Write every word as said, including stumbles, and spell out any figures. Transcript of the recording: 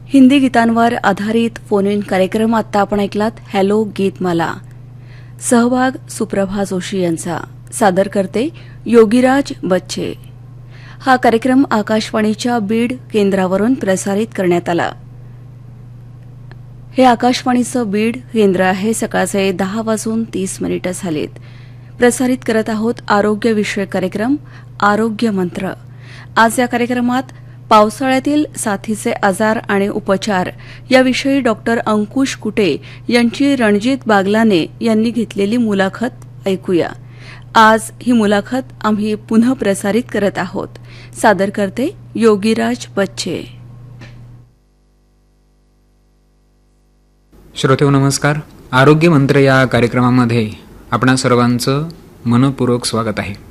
हिंदी गीतांवर आधारित phone in कार्यक्रम आता आपण ऐकलात. हॅलो गीतमाला. सहभाग सुप्रभा जोशी यांचा. सादर करते योगीराज बच्चे. हा कार्यक्रम आकाशवाणीच्या बीड केंद्रावरून प्रसारित करण्यात आला. हे आकाशवाणीचं बीड केंद्र आहे. सकाळचे दहा वाजून तीस मिनिटं झालीत. प्रसारित करत आहोत आरोग्यविषयक कार्यक्रम आरोग्य मंत्र. आज या कार्यक्रमात पावसाळ्यातील साथीचे आजार आणि उपचार याविषयी डॉक्टर अंकुश कुटे यांची रणजित बागलाने यांनी घेतलेली मुलाखत ऐकूया. आज ही मुलाखत आम्ही पुनः प्रसारित करत आहोत. सादर करते योगीराज बच्चे. श्रोतेहो नमस्कार. आरोग्य मंत्र या कार्यक्रमामध्ये आपणा सर्वांचं मनपूर्वक स्वागत आहे.